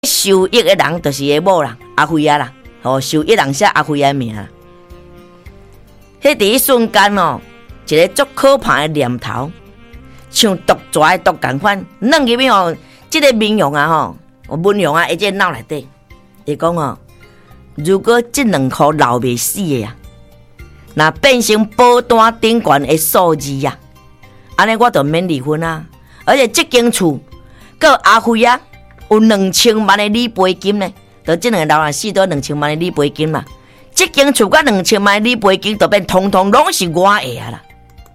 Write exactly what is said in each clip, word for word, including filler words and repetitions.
受益的人就是个某人阿辉啊啦，哦，受益人写阿辉的名啦。迄第一瞬间哦，一个足可怕的念头，像毒蛇的毒共款，弄入去吼，即、这个民用啊吼，文用啊，而且脑内底，伊讲哦，如果即两颗留袂死的啊，那变成保单顶悬的数字啊，安尼我就免离婚啊。而且即间厝，佮阿辉啊。有两千万的理赔金呢，就这两个老人死都两千万的理赔金嘛。这间厝甲两千万的理赔金，就变通通拢是我的啊啦。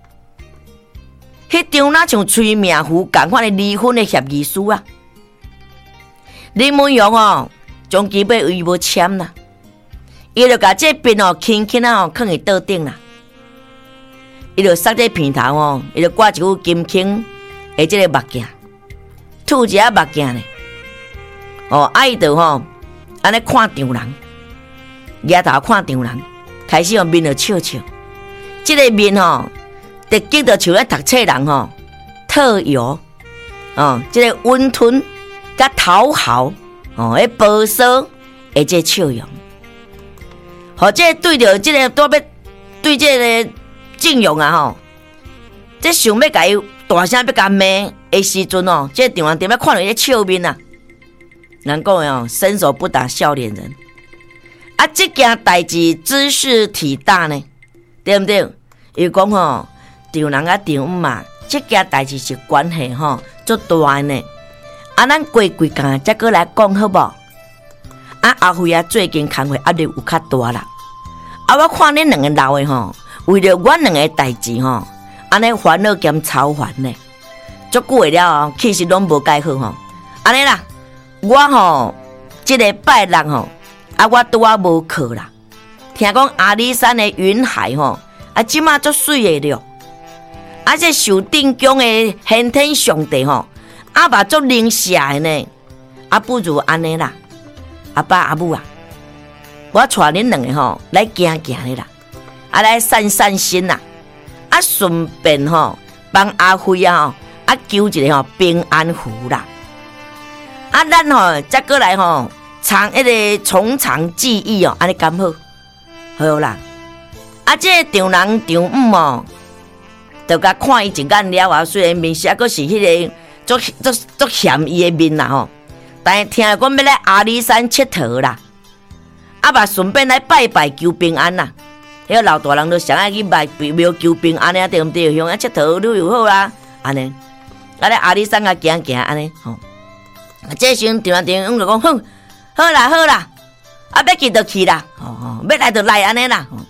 迄张哪像催命符共款的离婚的协议书啊？林文勇哦，将基本伊无签啦，伊就甲这边哦轻轻啊哦放伫桌顶啦，伊就塞这片头哦，伊就挂一副金青的这个目镜，吐一下目镜呢。哦，啊伊就吼，安尼看场人，抬头看场人，开始哦面就笑笑。即、这个面吼，直接就像咧读册人吼，特有哦，即、这个温吞甲讨好哦，迄保守的这笑容，或者对着即个多要对即个敬用啊吼，即想要甲伊大声要甲骂的时阵哦，即、这个场人点要看到伊咧笑面啊。人讲的哦，伸手不打笑脸人。啊，这件代志茲事體大呢，对不对？伊讲吼，丈人啊丈母嘛，这件代志是关系吼足大呢。啊，咱过几工再过来讲好无？啊，阿辉啊，最近工作压力有较大啦。啊，我看恁两个老的吼，为了阮两个代志吼，安尼烦恼兼操烦呢，足久的了，其实拢无解好吼。安尼啦。我吼，这个拜六吼，啊，我拄啊无课啦。听讲阿里山的云海吼，啊，即马足水的了。啊，这受定宫的先天上帝吼，啊，嘛足灵下的呢。啊，不如安尼啦，阿爸阿母啊，我带恁两个吼来行行的啦，啊，来散散心啦，啊，顺便吼帮阿辉啊吼，啊，求一个吼平安符啦。啊，咱吼再过来吼，长一个从长计议哦，安尼刚好，好啦。啊，这个丈人丈母哦，就甲看伊一眼了啊，虽然面色阁是迄、那个足足足嫌伊的面啦吼，但是听讲要来阿里山佚佗啦，啊嘛顺便来拜拜求平安啦。迄个老大人都上爱去拜庙求平安啊，对毋对？乡啊佚佗旅游好啦，安尼，啊咧阿里山啊行行安尼吼。这时阵丈人丈母就讲，哼，好啦好啦，啊要去就去啦，哦哦，要来就来安尼啦。哦、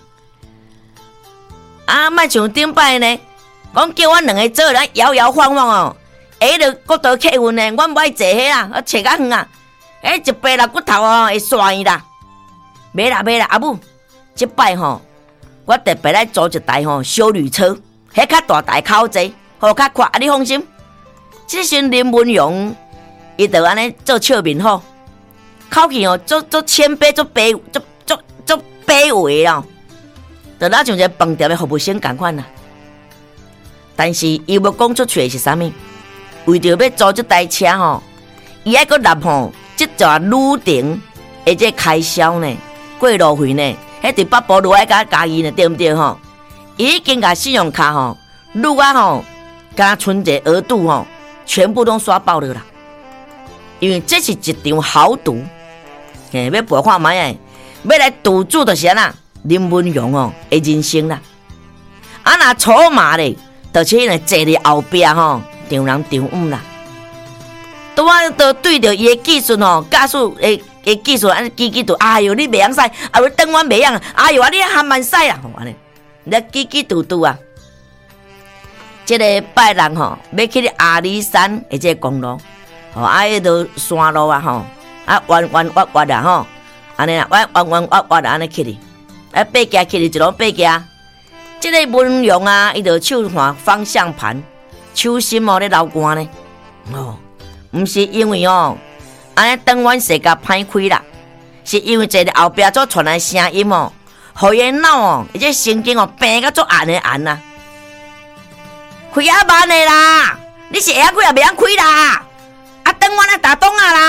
啊，莫像顶摆呢，讲叫阮两个做人摇摇晃晃哦，下着骨头客运呢，阮不爱坐迄啊，我坐较远啊，诶，一掰啦骨头哦会酸伊啦，袂啦袂啦，阿母，即摆吼，我特别来租一台吼小旅车，迄较大台口坐，好较快，啊你放心。即时林文勇。伊就安尼做笑面好，口气哦，足足谦卑，足卑，足足足卑微咯，就那像一个饭店的服务生共款啦。但是伊要讲出去是啥物？为着要租这台车吼，伊还阁纳吼，即座旅程的这开销呢，过路费呢，迄伫北部路爱甲加伊呢，对毋对吼？已经甲信用卡吼，路啊吼，敢存一个额度吼，全部都刷爆了啦。因为这是一场豪赌，嘿，要博看卖诶，要来赌注就是啦，林文勇哦的人生啦。啊，那筹码咧，就是呢坐伫后壁吼，丈人丈母啦。拄啊，都对着伊的技术吼，驾驶诶诶技术安尼叽叽嘟，哎哟，你袂晓驶，啊，我等我袂晓，哎哟，啊，你还慢驶啊，吼安尼，你叽叽嘟嘟啊。这个拜六吼，要去阿里山的这个公路。哦，啊，迄条山路啊，吼，啊，弯弯弯弯啊，吼，安尼啦，弯弯弯弯弯啊，安尼去哩，啊，爬架去哩，一路爬架。即个文勇啊，伊就手看方向盘，手心哦咧流汗呢。哦，毋是因为哦，安尼等阮世界歹开啦，是因为坐伫后壁所传来声音哦，互伊脑哦，伊这神经哦病甲足暗的暗啊，开啊慢的啦，你是会晓开也袂晓开啦。啊，等我来打洞啊啦！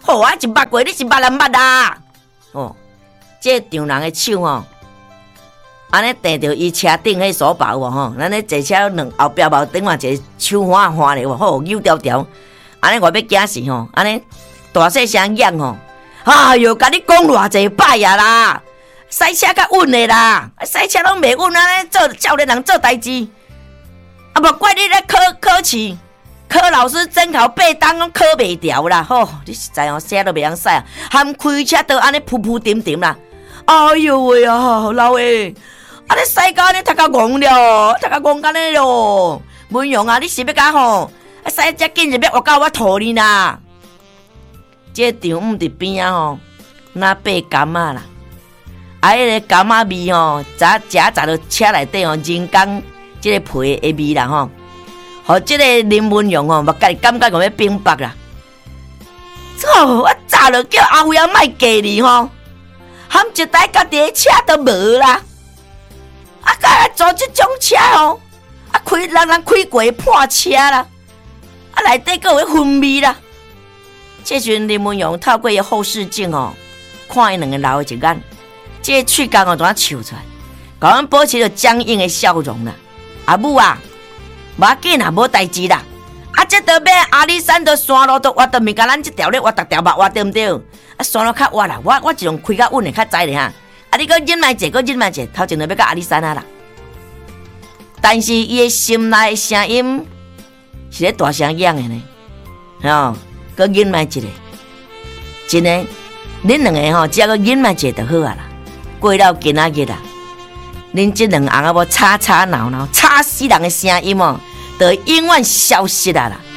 吼，我一捌过，你是捌人捌啊？哦，这丈人的手吼，安尼摕着伊车顶迄手把有吼，咱咧坐车两后壁毛顶换一个手环环咧，吼，扭条条，安尼我要惊死吼，安尼大细声嚷吼，哎哟，甲你讲偌济摆啊啦，赛车较稳的啦，赛车拢袂稳，安尼做少年人做代志，啊，无怪你咧考考试。考老师真考八档拢考袂掉啦，吼！你实在哦，啥都袂晓使啊，含开车都安尼扑扑点点啦。哎呦喂啊，老诶，安尼驶到安尼，读甲戆了，读甲戆干呢咯。文勇啊，你是要甲吼？啊，驶遮紧就要活到我肚里啦。这丈姆伫边啊吼，那爬柑仔啦，啊，迄个柑仔味吼，早食早到车内底吼，人工即个皮的味啦吼。吼，即个林文勇吼，目家己感觉讲要冰白啦。操！我早就叫阿辉啊，莫嫁你吼，含一台家己的车都无啦。啊，甲来坐即种车吼，啊开人人开过破车啦，啊内底阁有熏味啦。这时林文勇透过伊后视镜哦，看伊两个老的一眼，这个喙角哦怎啊笑出来，甲阮保持着僵硬的笑容啦。阿母啊！无要紧啦，无代志啦。啊，这都要阿里山的山路都挖到，咪甲咱这条咧挖逐条目挖对毋对？啊，山路较挖啦，我我一种开较稳的较知咧哈。啊，你搁忍耐者，搁忍耐者，头前就要到阿里山啊啦。但是伊的心内的声音是咧大声嚷的呢，吼，搁忍耐一下。真的，恁两个吼，只要搁忍耐一下就好啊啦。过了今仔日啦。恁这两红啊，无吵吵闹闹、吵死人的声音哦，就永远消失啊啦！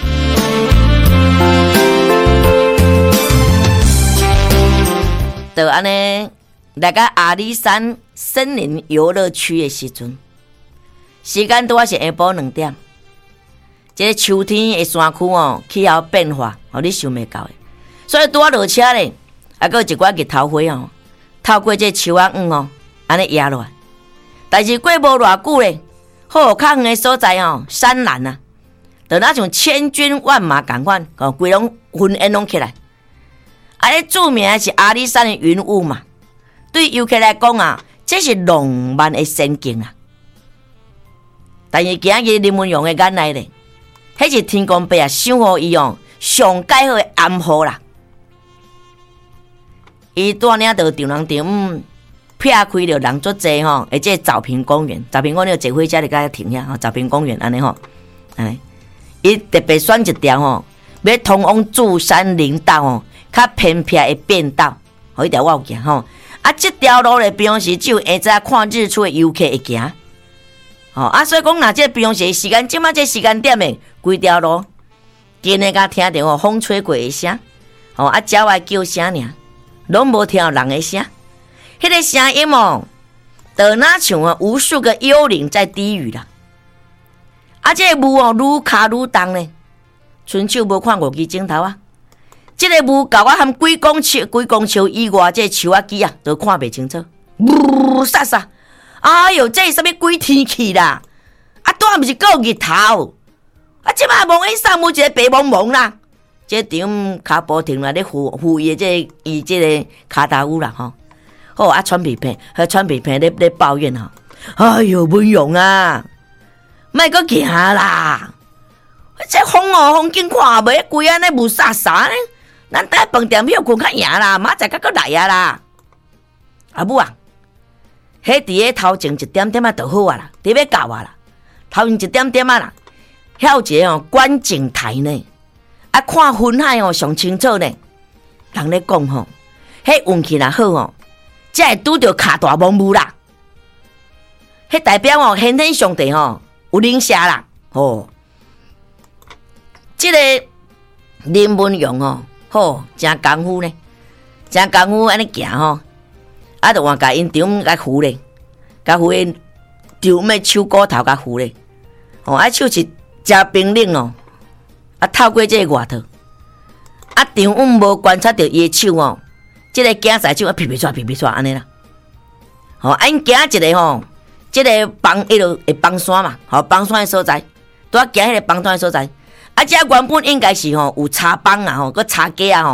就安尼来到阿里山森林游乐区的时阵，时间拄啊是下晡两点。这个秋天的山区哦，气候变化哦，你想袂到的。所以拄啊落车咧，还佫有一寡日头花哦，透过这树仔黄哦，安尼压落来。但是过无偌久咧，好较远的所在吼，山岚啊，就那像千军万马共款，哦，规拢熏烟拢起来。啊，咧著名的是阿里山的云雾嘛，对游客来讲啊，这是浪漫的仙境啊。但是今日林文勇的眼内咧，迄是天公伯啊，赏互伊哦上介好的安好啦。伊带领到丈人丈姆。撇开了人足济吼，而且枣坪公园，枣坪公园坐火车就甲停遐吼，枣坪公园安尼吼，哎，伊特别选一条吼，要通往祝山林道吼，较偏僻的便道，吼，迄条我有行吼，啊，这条路咧，平常时只有下早看日出的游客会行，吼，啊，所以讲若这平常时时间，即马这时间点诶，规条路，今日甲听到吼风吹过的声，吼，啊，鸟仔叫声尔，拢无听到人的声。迄个声音哦，就那像啊无数个幽灵在低语啦。啊，这个雾哦愈卡愈重呢。春秋无看过去镜头啊，这个雾搞我含几公尺、几公尺以外，这树仔枝啊都看袂清楚。呜沙沙，哎哟，这是什么鬼天气啦？啊，当然不是够日头。啊，即摆蒙伊上有一个白蒙蒙啦。这张骹步停来咧扶扶伊这伊这个骹头乌啦吼。哦啊，穿皮片，和穿皮片咧咧抱怨吼，哎哟，文勇啊，莫搁行啦！这风哦，风景看袂规安尼雾煞煞呢，咱等饭店票困较赢啦，明仔载搁来啊啦！阿母啊，迄伫个头前一点点啊就好啊啦，伫要到啊啦，头前一点点啊啦，遐有一个哦观景台呢，啊看云海哦上清楚呢，人咧讲吼，迄运气若好哦。才会拄着卡大蒙雾啦，迄代表哦，先天上帝吼有灵下啦，吼。这个林文勇哦，吼，真功夫呢，真功夫安尼行吼，啊，就换甲因丈甲扶咧，甲扶因丈妹手骨头甲扶咧，吼，啊，手是真冰冷哦，啊，透过这个外头，啊，丈姆无观察到伊的手哦。这个行赛手啊，皮皮刷皮皮刷安尼啦，吼，啊，因行一个吼，这个帮迄落会帮山嘛，吼，帮山的所在，拄啊行迄个帮山的所在，啊，这原本应该是吼有插帮啊，吼，佮插架啊，吼，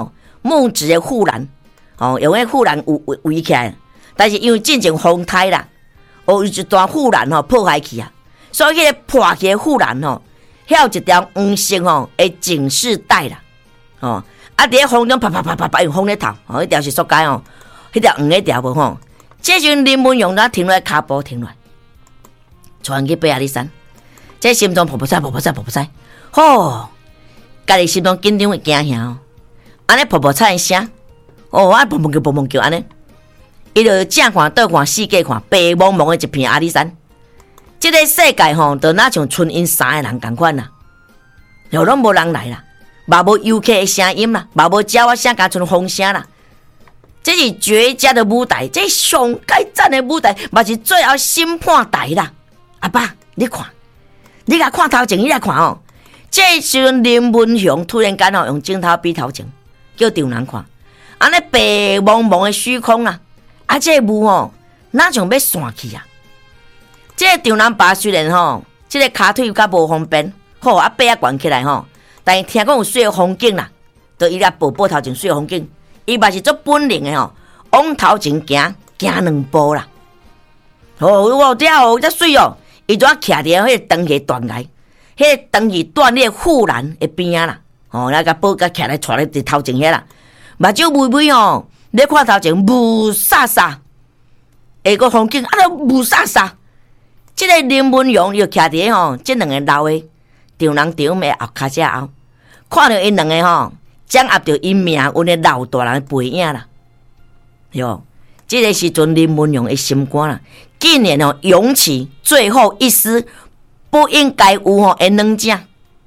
木质的护栏，哦，用迄护栏围围围起来，但是因为进前风台啦，哦，一段护栏吼破坏去啊，所以迄个破去的护栏吼，遐有一条黄色吼的警示带啦，哦，啊，伫咧风中啪啪啪啪啪用风咧透，哦，迄条是塑胶哦，迄条黄的条无吼，这时林文勇哪停落骹步停落，传去爬阿里山，这心中噗噗菜噗噗菜噗噗菜，吼，家己心中紧张会惊吓哦，安尼噗噗菜声，哦，啊砰砰叫砰砰叫安尼。伊就正看倒看四界看，白茫茫的一片阿里山。这个世界吼，就哪像剩因三个人同款啦，又拢无人来啦，嘛无游客的声音啦，嘛无鸟仔声，加剩风声啦。这是绝佳的舞台，这上界赞的舞台，嘛是最后审判台啦。阿爸，你看，你甲看头前，你来看哦。这时阵林文雄突然间吼，用镜头比头前，叫张人看，安尼白茫茫的虚空啊！啊，这个雾吼，哪像要散去啊？这个张人爸虽然吼，这个骹腿较无方便，吼啊背啊悬起来吼，但是听讲有水的风景啦，就伊来步步头前水的风景，伊嘛是做本能的吼，往头前行，行两步啦。哦，我了哦，遮水哦，伊就啊徛伫迄个长叶断崖，迄个长叶断裂护栏的边啊啦，吼，那个步甲徛来带咧伫头前遐啦，目睭微微吼。你看头前雾煞煞，下个风景啊，都雾煞煞。这个林文勇又徛伫吼，这两个老的张人张的后脚车后，看到因两个吼，掌握着因命运的老大人的背影啦。哟，这个时阵林文勇的心肝啦，竟然吼涌起最后一丝不应该有吼的软正，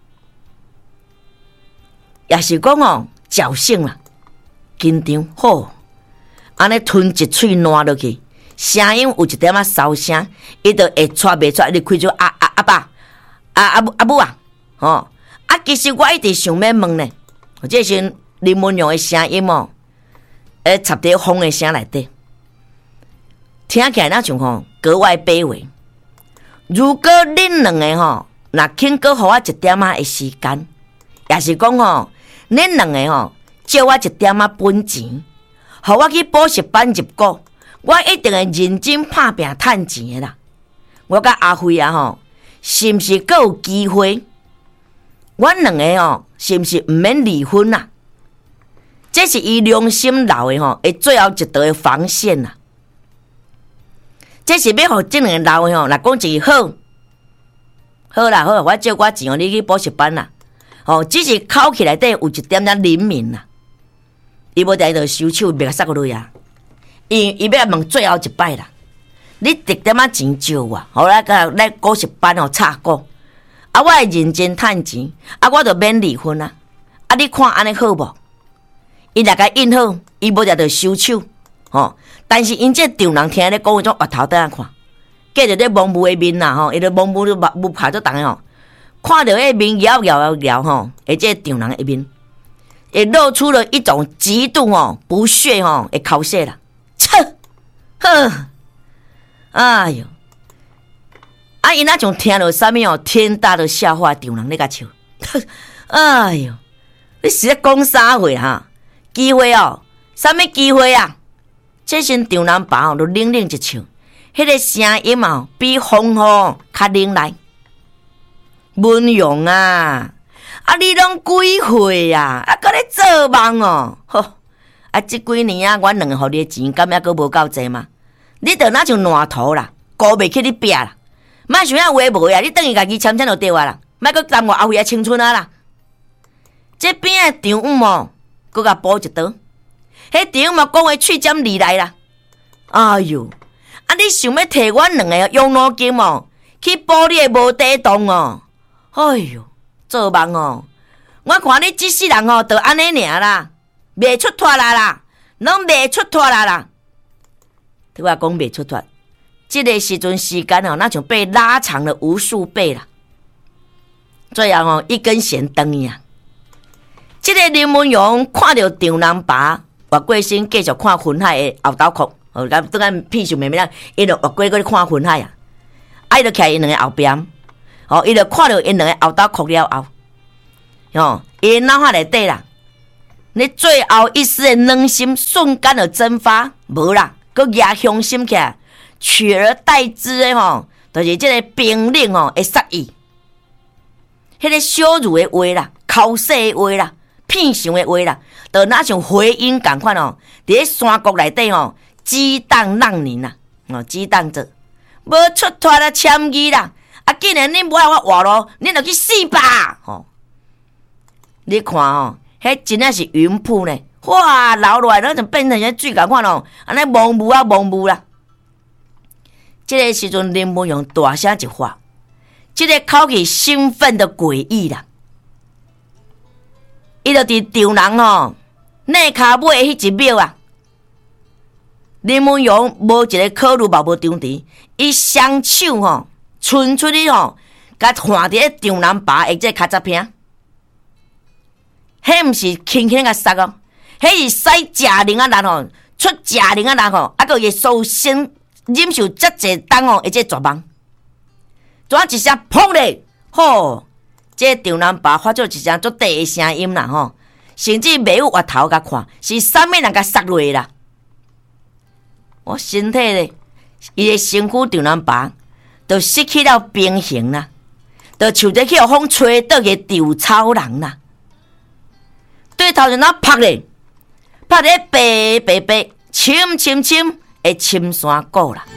也是讲吼侥幸啦，紧张好。安尼吞一喙烂落去，声音有一点仔烧声，伊就会喘袂出，你开就啊啊阿爸啊阿母阿母啊，吼啊！其实我一直想要问呢，这是林文勇的声音哦，诶，插伫风的声内底，听起来那像吼格外卑微。如果恁两个吼，若肯搁互我一点仔的时间，也是讲吼，恁两个吼借我一点仔本钱。互我去补习班入股，我一定会认真打拼赚钱的啦。我甲阿辉啊吼，是毋是阁有机会？阮两个吼，是毋是毋免离婚啊？这是伊良心留的吼，会最后一道的防线啦。这是要互这两个留的吼，若讲一个好，好啦好，我借我钱哦，你去补习班啦。哦，只是口气内底有一点仔灵敏啦。伊无在就收手，袂甲塞落去啊！伊伊要问最后一摆啦，你直点仔钱借我，好来个来补习班哦，插股，啊，我会认真趁钱，啊，我就免离婚啊！啊，你看安尼好无？伊若甲应好，伊无在就收手，吼、哦。但是因这张人听咧讲迄种滑头等下看，隔着咧蒙雾的面啦，吼，伊咧蒙雾就雾拍做重诶吼，看着迄面摇摇摇吼，而这张人一面。也露出了一种极度哦不屑哦的口舌啦，切，哼，哎哟，啊伊那种听到啥物哦天大的笑话，张人咧甲笑，哎哟，你是咧讲啥话哈？机会哦，啥物机会啊？这时张人爸哦就冷冷一笑，迄、那个声音哦比风吼较冷来，文勇啊！啊！你拢几岁啊？啊，搁咧做梦哦！吼！啊，即几年啊，阮两个互你的钱，敢还搁无够济吗？你着哪像烂头啦，顾袂起你拼啦！莫想遐话无呀，你等于家己签签就对啊啦，莫搁耽误后尾的青春啊啦！这边的张五哦，搁甲补一刀，迄张五讲话喙尖利来啦！哎哟！啊，你想要摕阮两个用脑筋哦，去补你的无底洞哦！哎哟！做梦哦！我看你这世人哦，就安尼尔啦，袂出脱啦啦，拢袂出脱啦啦。对我讲袂出脱，这个时阵时间哦，那就被拉长了无数倍啦。最后哦，一根弦断去啊！这个林文勇看到张人爸活过身，继续看云海的后斗壳，哦，咁等下屁想妹妹啦，伊就活过去看云海啊，啊，伊就徛因两个后边。哦，伊就看到因两个后斗哭了后，哦，伊脑海内底啦， 你最后一丝的软心瞬间就蒸发，无啦，佮压雄心起来，取而代之的吼，就是这个冰冷吼会杀意，迄个羞辱的话啦，口舌的话啦，骗想的话啦，就那像回音共款哦，伫咧山谷内底吼，激荡浪人啦，哦，激荡着，无出脱啦，签字啦，啊，既然恁无爱我活咯，恁就去死吧，吼、哦！你看哦。迄真正是云瀑呢，哇！流落来，那就变成迄水共款哦，安尼蒙雾啊蒙雾啦。这个时阵，林文勇大声一发，这个口气兴奋的诡异啦。伊就伫场人吼内骹尾迄一秒啊，林文勇无一个考虑嘛无张持，伊双手吼伸出去吼，甲换伫咧场人拔的这卡扎片。迄毋是轻轻甲杀哦，迄是使食灵啊人吼，出食灵啊人吼，啊个会受先忍受遮济当哦，而且绝望。怎一声砰咧，吼！这场人爸发出一声足低的声音啦吼，甚至袂有回头甲看，是啥物人甲杀落啦？我身体咧，伊的身躯场人爸，就失去了平衡啦，就像在去风吹倒去稻草人啦。对头就那拍咧，拍咧白白白、深深深的深山谷啦。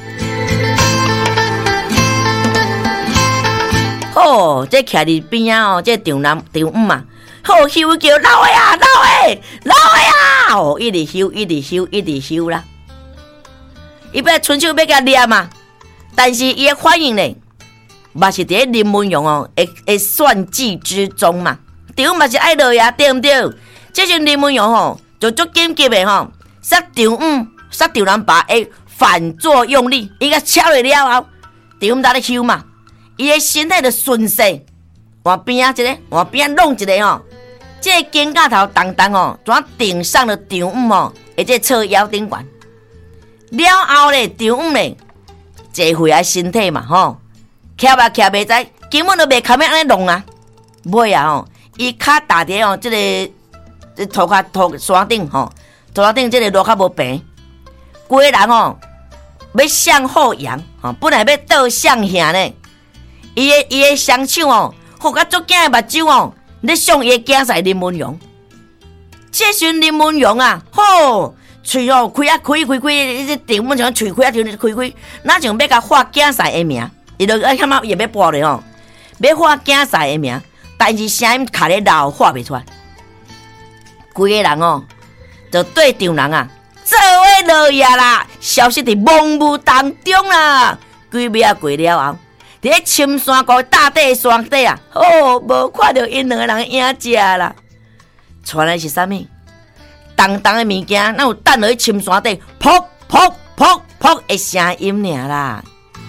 哦，这徛伫边啊哦，这场男场五嘛，好休叫老的啊，老的，老的啊！哦，一直休，一直休，一直休啦。伊要伸手要甲捏嘛，但是伊的反应咧，嘛是伫咧林文勇哦，会会算计之中嘛。场嘛是爱落呀，对毋对？这阵林文勇吼，就足紧急的吼，杀场五，杀场人爸的反作用力，伊甲敲落了后，场五在咧休嘛。伊的身体就顺势往边啊一个，往边啊弄一个吼，这个肩胛头重重哦，怎顶上了场五哦，而且侧腰顶管。了后咧，场五咧，坐回来身体嘛吼，徛吧徛袂知，根本就袂堪要安尼弄啊。尾啊吼，伊骹踏伫哦，这个这涂骹涂山顶吼，涂山顶这个路较无平，规人哦要向后仰吼，本来要倒向下呢。伊的伊的双手哦，好甲足惊的目睭哦，咧向伊的囝婿林文勇。这时林文勇啊，吼喙哦开啊开开开，伊这场本像喙开啊开开，哪像要甲发囝婿的名，伊就啊他也要播咧吼，要发囝婿的名，但是声音卡咧老发袂出来。规个人哦，就对场人啊，做伙落野啦，消失伫蒙雾当中啦。几秒啊过了后。伫咧深山谷大地山底啊，哦，无看到因两个人影只啦。传来是啥物？重重的物件，哪有等落去深山底，噗噗噗噗的声音尔啦。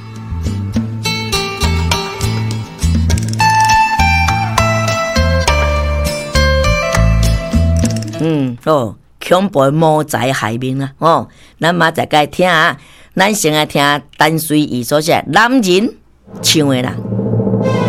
嗯，哦，恐怖的魔在海面啊！哦，咱嘛再该听啊，咱先来听单随伊所写男人唱的啦。